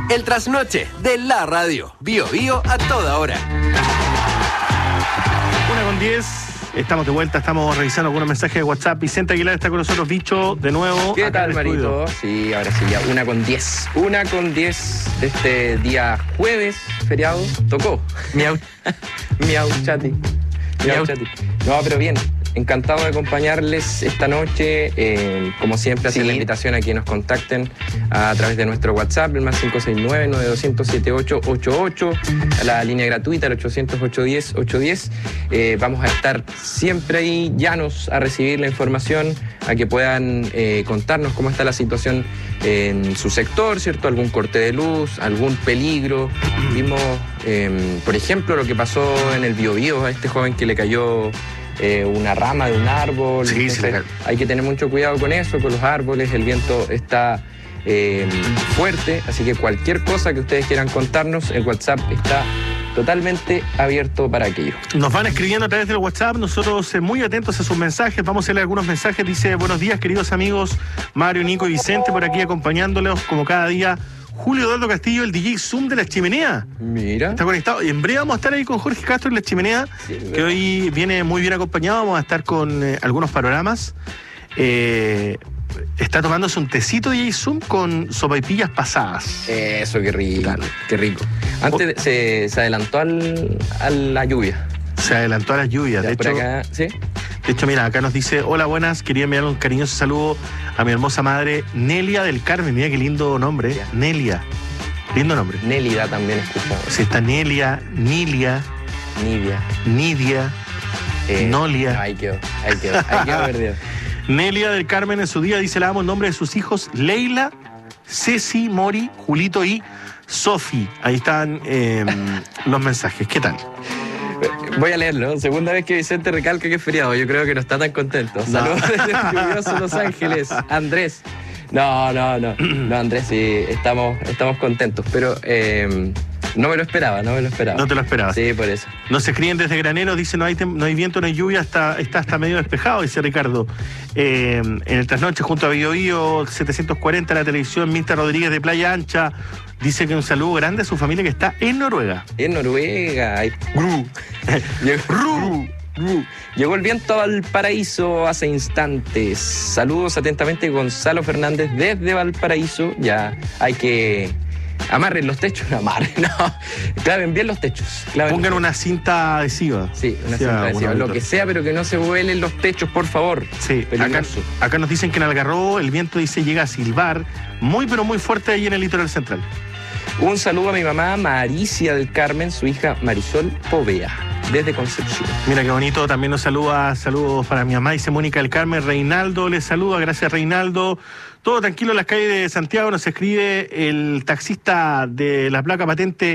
El trasnoche de la radio. Bio Bio a toda hora. 1:10. Estamos de vuelta, estamos revisando algunos mensajes de WhatsApp. Vicente Aguilar está con nosotros, bicho, de nuevo. ¿Qué tal, Marito? Sí, ahora sí, ya 1:10. 1:10 de este día jueves, feriado, tocó. Miau. Miau, chati. Miau, chati. No, pero bien. Encantado de acompañarles esta noche. Como siempre, hacer la invitación a que nos contacten a través de nuestro WhatsApp, el más 569-9200-7888, a la línea gratuita, el 800-810-810. Vamos a estar siempre ahí, llanos a recibir la información, a que puedan contarnos cómo está la situación en su sector, ¿cierto? Algún corte de luz, algún peligro. Vimos, por ejemplo, lo que pasó en el Biobío a este joven que le cayó una rama de un árbol. Sí, entonces, hay que tener mucho cuidado con eso, con los árboles. El viento está fuerte, así que cualquier cosa que ustedes quieran contarnos, el WhatsApp está totalmente abierto para aquello. Nos van escribiendo a través del WhatsApp, nosotros muy atentos a sus mensajes. Vamos a leer algunos mensajes. Dice: buenos días, queridos amigos Mario, Nico y Vicente, por aquí acompañándolos como cada día. Julio Eduardo Castillo, el DJ Zoom de La Chimenea. Mira. Está conectado. Y en breve vamos a estar ahí con Jorge Castro en La Chimenea, sí, que hoy viene muy bien acompañado. Vamos a estar con algunos panoramas. Está tomándose un tecito DJ Zoom con sopaipillas pasadas. Eso, qué rico. Qué rico. Antes se adelantó a la lluvia. Se adelantó a las lluvias. De hecho, acá, ¿sí? De hecho, mira, acá nos dice: hola, buenas, quería enviar un cariñoso saludo a mi hermosa madre Nelia del Carmen. Mira qué lindo nombre, yeah. Nelia. Lindo nombre. Nélida también escuchamos. Sí, está Nelia, Nilia, Nidia, Nolia. No, ahí quedó perdido. Nelia del Carmen en su día dice: le damos el nombre de sus hijos: Leila, Ceci, Mori, Julito y Sofi. Ahí están los mensajes. ¿Qué tal? Voy a leerlo. Segunda vez que Vicente recalca que es feriado. Yo creo que no está tan contento. No. Saludos desde lluvioso Los Ángeles. Andrés. No, Andrés, sí, estamos contentos. Pero no me lo esperaba. No te lo esperabas. Sí, por eso. Nos escriben desde Granero, dice: no hay viento, no hay lluvia, está hasta medio despejado, dice Ricardo. En el trasnoche junto a Bio Bio 740, la televisión, Mirta Rodríguez de Playa Ancha. Dice que un saludo grande a su familia que está en Noruega. En Noruega. Llegó el viento a Valparaíso hace instantes. Saludos atentamente, Gonzalo Fernández desde Valparaíso. Ya hay que... Amarren los techos, claven bien los techos. Pongan una cinta adhesiva. Sí, una cinta adhesiva, lo que sea, pero que no se vuelen los techos, por favor. Sí, acá nos dicen que en Algarrobo el viento llega a silbar muy, pero muy fuerte ahí en el litoral central. Un saludo a mi mamá Maricia del Carmen, su hija Marisol Povea, desde Concepción. Mira qué bonito, también nos saluda, saludos para mi mamá, dice Mónica del Carmen. Reinaldo les saluda, gracias Reinaldo. Todo tranquilo en las calles de Santiago, nos escribe el taxista de la placa patente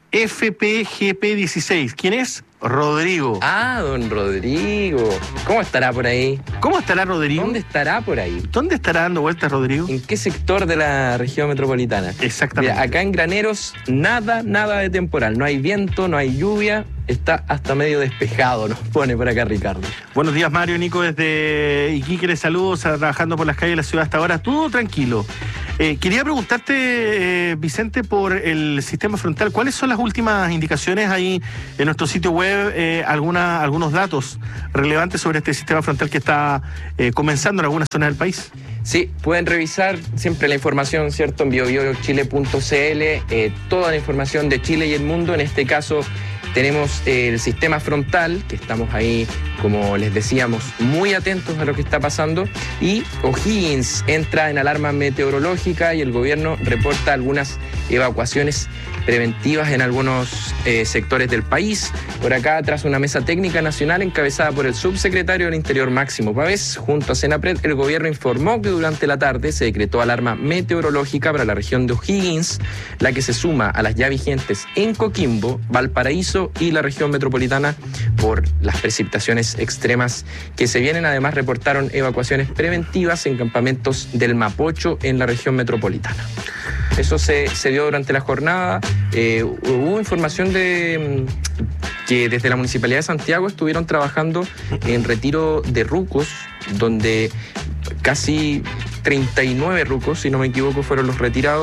FPGP16. ¿Quién es? Rodrigo. Ah, don Rodrigo. ¿Cómo estará por ahí? ¿Cómo estará Rodrigo? ¿Dónde estará por ahí? ¿Dónde estará dando vueltas Rodrigo? ¿En qué sector de la región metropolitana? Exactamente. Mira, acá en Graneros, nada de temporal. No hay viento, no hay lluvia. Está hasta medio despejado, nos pone por acá Ricardo. Buenos días, Mario, Nico, desde Iquique, les saludos, trabajando por las calles de la ciudad hasta ahora. Todo tranquilo. Quería preguntarte, Vicente, por el sistema frontal. ¿Cuáles son las últimas indicaciones ahí en nuestro sitio web? Algunos datos relevantes sobre este sistema frontal que está comenzando en algunas zonas del país. Sí, pueden revisar siempre la información, ¿cierto? En biobiochile.cl, toda la información de Chile y el mundo. En este caso tenemos el sistema frontal, que estamos ahí, como les decíamos, muy atentos a lo que está pasando. Y O'Higgins entra en alarma meteorológica y el gobierno reporta algunas evacuaciones preventivas en algunos sectores del país. Por acá, tras una mesa técnica nacional encabezada por el subsecretario del Interior, Máximo Pavés, junto a Senapred, el gobierno informó que durante la tarde se decretó alarma meteorológica para la región de O'Higgins, la que se suma a las ya vigentes en Coquimbo, Valparaíso y la región metropolitana por las precipitaciones extremas que se vienen. Además, reportaron evacuaciones preventivas en campamentos del Mapocho en la región metropolitana. Eso se dio durante la jornada. Hubo información de que desde la Municipalidad de Santiago estuvieron trabajando en retiro de rucos, donde casi 39 rucos, si no me equivoco, fueron los retirados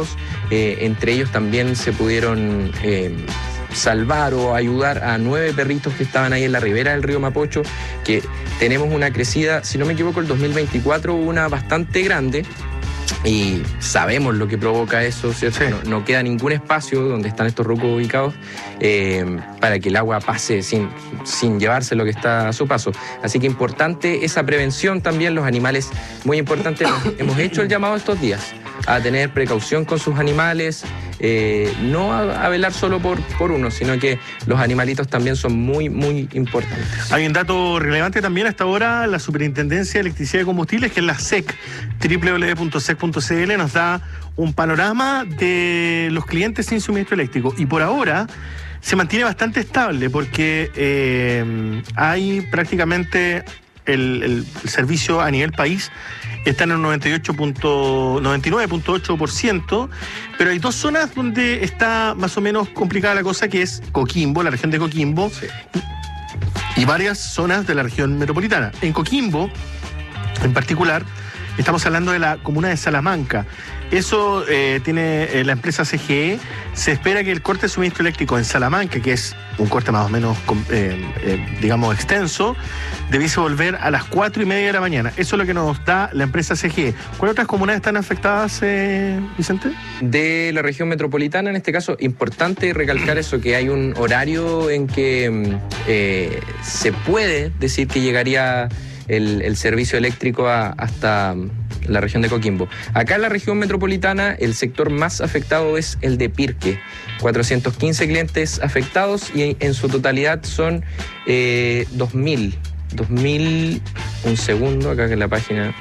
Entre ellos también se pudieron salvar o ayudar a 9 perritos que estaban ahí en la ribera del río Mapocho, que tenemos una crecida, si no me equivoco, el 2024 hubo una bastante grande. Y sabemos lo que provoca eso, ¿cierto? Sí. No queda ningún espacio donde están estos rucos ubicados para que el agua pase sin llevarse lo que está a su paso. Así que importante esa prevención también, los animales, muy importante. Hemos hecho el llamado estos días a tener precaución con sus animales, no a velar solo por uno, sino que los animalitos también son muy, muy importantes. Hay un dato relevante también hasta ahora, la Superintendencia de Electricidad y Combustibles, que es la SEC, www.sec.cl, nos da un panorama de los clientes sin suministro eléctrico. Y por ahora se mantiene bastante estable porque hay prácticamente el servicio a nivel país está en el 99.8%, pero hay 2 zonas donde está más o menos complicada la cosa, que es Coquimbo, la región de Coquimbo, sí, y varias zonas de la región metropolitana. En Coquimbo, en particular, estamos hablando de la comuna de Salamanca. Eso tiene la empresa CGE. Se espera que el corte de suministro eléctrico en Salamanca, que es un corte más o menos, digamos, extenso, debiese volver a las 4:30 de la mañana. Eso es lo que nos da la empresa CGE. ¿Cuáles otras comunidades están afectadas, Vicente? De la región metropolitana, en este caso, importante recalcar eso, que hay un horario en que se puede decir que llegaría el servicio eléctrico hasta la región de Coquimbo. Acá en la región metropolitana, el sector más afectado es el de Pirque. 415 clientes afectados y en su totalidad son 2.000, un segundo, acá que en la página,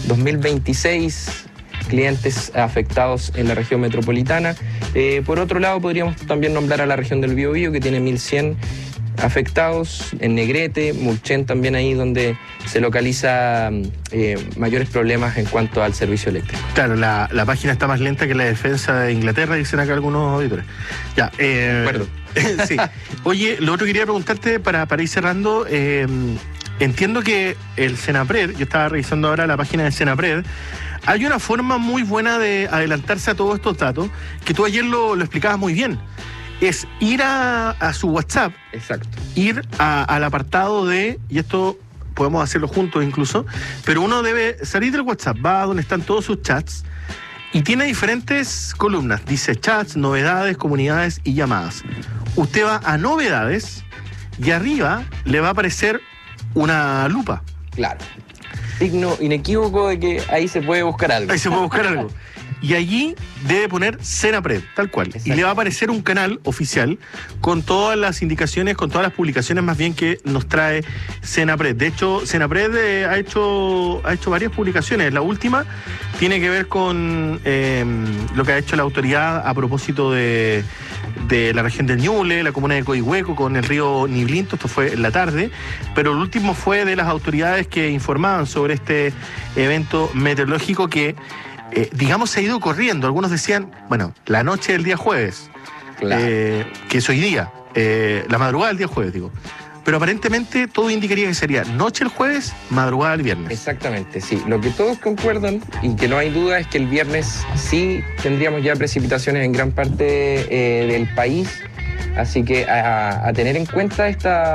2.026 clientes afectados en la región metropolitana. Por otro lado, podríamos también nombrar a la región del Biobío, que tiene 1.100 afectados, en Negrete, Mulchen también ahí donde se localiza mayores problemas en cuanto al servicio eléctrico. Claro, la página está más lenta que la defensa de Inglaterra, dicen acá algunos auditores. Ya, de acuerdo. Sí. Oye, lo otro que quería preguntarte para ir cerrando, entiendo que el Senapred, yo estaba revisando ahora la página del Senapred, hay una forma muy buena de adelantarse a todos estos datos, que tú ayer lo explicabas muy bien. Es ir a su WhatsApp. Exacto. Ir al apartado de, y esto podemos hacerlo juntos incluso, pero uno debe salir del WhatsApp, va a donde están todos sus chats y tiene diferentes columnas. Dice chats, novedades, comunidades y llamadas. Usted va a novedades y arriba le va a aparecer una lupa. Claro. Signo inequívoco de que ahí se puede buscar algo. Ahí se puede buscar algo. Y allí debe poner Senapred, tal cual. Exacto. Y le va a aparecer un canal oficial con todas las indicaciones, con todas las publicaciones más bien que nos trae Senapred. De hecho, Senapred ha hecho varias publicaciones. La última tiene que ver con lo que ha hecho la autoridad a propósito de la región del Ñuble, la comuna de Coihueco, con el río Niblinto. Esto fue en la tarde. Pero el último fue de las autoridades que informaban sobre este evento meteorológico que digamos, se ha ido corriendo. Algunos decían, bueno, la noche del día jueves, Claro. Que es hoy día, la madrugada del día jueves, digo. Pero aparentemente todo indicaría que sería noche el jueves, madrugada el viernes. Exactamente, sí. Lo que todos concuerdan y que no hay duda es que el viernes sí tendríamos ya precipitaciones en gran parte del país. Así que a tener en cuenta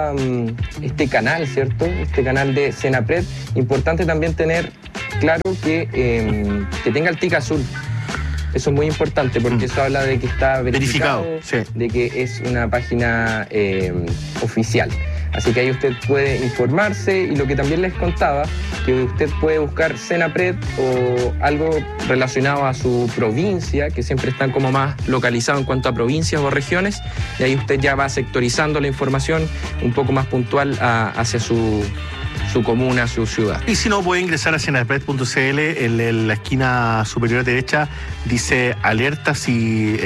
este canal, ¿cierto? Este canal de Senapred. Importante también tener claro que tenga el tic azul. Eso es muy importante porque eso habla de que está verificado, sí, de que es una página oficial. Así que ahí usted puede informarse y lo que también les contaba, que usted puede buscar Senapred o algo relacionado a su provincia, que siempre están como más localizados en cuanto a provincias o regiones, y ahí usted ya va sectorizando la información un poco más puntual hacia su comuna, su ciudad. Y si no, puede ingresar a senapred.cl, en la esquina superior derecha dice alertas y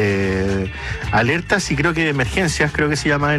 creo que emergencias, creo que se llama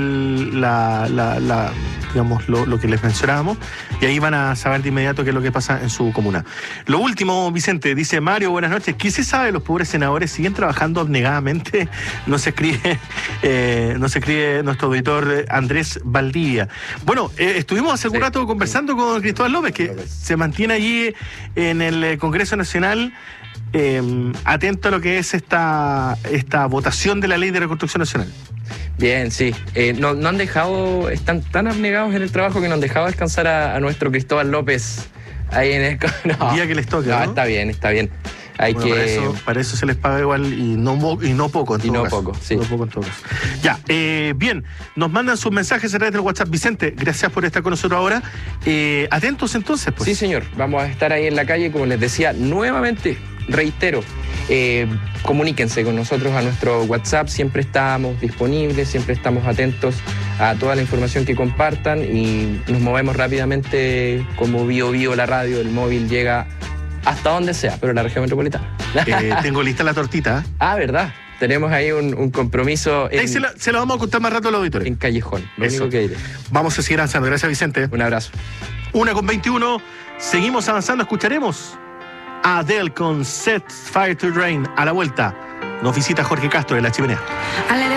digamos lo que les mencionábamos, y ahí van a saber de inmediato qué es lo que pasa en su comuna. Lo último, Vicente, dice Mario, buenas noches. ¿Qué se sabe de los pobres senadores? ¿Siguen trabajando abnegadamente? Nos escribe nuestro auditor Andrés Valdivia. Bueno, estuvimos hace un rato conversando con Cristóbal López, que se mantiene allí en el Congreso Nacional atento a lo que es esta votación de la Ley de Reconstrucción Nacional. Bien, sí. No han dejado, están tan abnegados en el trabajo que no han dejado descansar a nuestro Cristóbal López ahí en el... El día que les toque, ¿no? Está bien, está bien. Hay bueno, para eso se les paga igual y no poco en todo caso. Sí. No poco en todo caso. Ya, bien, nos mandan sus mensajes a través del WhatsApp. Vicente, gracias por estar con nosotros ahora. Atentos entonces, pues. Sí, señor. Vamos a estar ahí en la calle, como les decía, nuevamente, reitero, comuníquense con nosotros a nuestro WhatsApp, siempre estamos disponibles, siempre estamos atentos a toda la información que compartan y nos movemos rápidamente como Bio la radio, el móvil llega hasta donde sea, pero en la región metropolitana. Tengo lista la tortita. ¿Verdad? Tenemos ahí un compromiso Ahí se lo vamos a contar más rato a los auditores. En Callejón, lo Eso. único que diré. Vamos a seguir avanzando. Gracias, Vicente. Un abrazo. 1:21. Seguimos avanzando. Escucharemos a Adele con Set Fire to Rain. A la vuelta nos visita Jorge Castro de La Chimenea.